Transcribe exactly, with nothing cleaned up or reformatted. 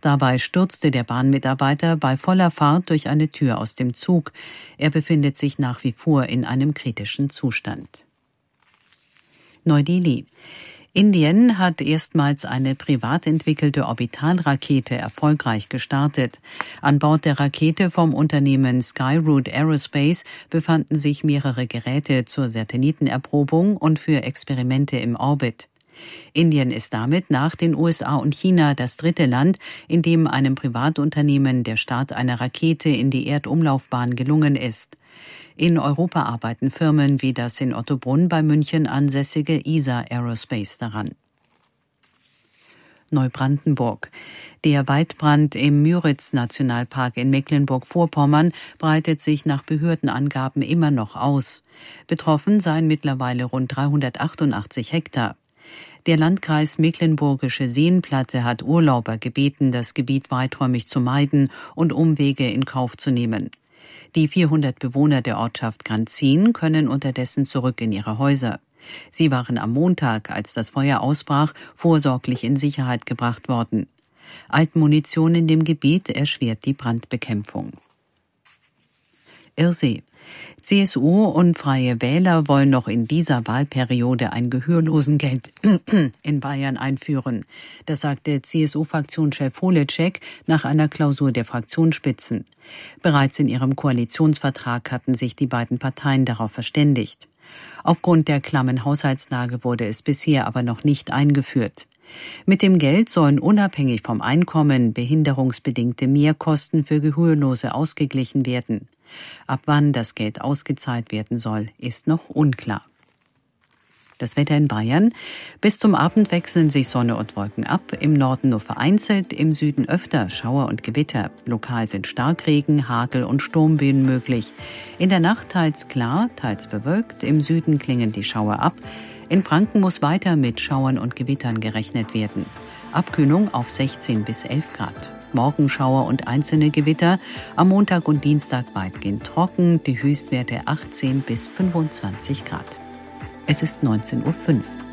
Dabei stürzte der Bahnmitarbeiter bei voller Fahrt durch eine Tür aus dem Zug. Er befindet sich nach wie vor in einem kritischen Zustand. Neu-Delhi. Indien hat erstmals eine privat entwickelte Orbitalrakete erfolgreich gestartet. An Bord der Rakete vom Unternehmen Skyroot Aerospace befanden sich mehrere Geräte zur Satellitenerprobung und für Experimente im Orbit. Indien ist damit nach den U S A und China das dritte Land, in dem einem Privatunternehmen der Start einer Rakete in die Erdumlaufbahn gelungen ist. In Europa arbeiten Firmen wie das in Ottobrunn bei München ansässige E S A Aerospace daran. Neubrandenburg. Der Waldbrand im Müritz-Nationalpark in Mecklenburg-Vorpommern breitet sich nach Behördenangaben immer noch aus. Betroffen seien mittlerweile rund dreihundertachtundachtzig Hektar. Der Landkreis Mecklenburgische Seenplatte hat Urlauber gebeten, das Gebiet weiträumig zu meiden und Umwege in Kauf zu nehmen. Die vierhundert Bewohner der Ortschaft Granzin können unterdessen zurück in ihre Häuser. Sie waren am Montag, als das Feuer ausbrach, vorsorglich in Sicherheit gebracht worden. Altmunition in dem Gebiet erschwert die Brandbekämpfung. Irsee. C S U und Freie Wähler wollen noch in dieser Wahlperiode ein Gehörlosengeld in Bayern einführen. Das sagte C S U-Fraktionschef Holecek nach einer Klausur der Fraktionsspitzen. Bereits in ihrem Koalitionsvertrag hatten sich die beiden Parteien darauf verständigt. Aufgrund der klammen Haushaltslage wurde es bisher aber noch nicht eingeführt. Mit dem Geld sollen unabhängig vom Einkommen behinderungsbedingte Mehrkosten für Gehörlose ausgeglichen werden. Ab wann das Geld ausgezahlt werden soll, ist noch unklar. Das Wetter in Bayern. Bis zum Abend wechseln sich Sonne und Wolken ab. Im Norden nur vereinzelt, im Süden öfter Schauer und Gewitter. Lokal sind Starkregen, Hagel und Sturmböen möglich. In der Nacht teils klar, teils bewölkt. Im Süden klingen die Schauer ab. In Franken muss weiter mit Schauern und Gewittern gerechnet werden. Abkühlung auf sechzehn bis elf Grad. Morgenschauer und einzelne Gewitter. Am Montag und Dienstag weitgehend trocken. Die Höchstwerte achtzehn bis fünfundzwanzig Grad. Es ist neunzehn Uhr fünf.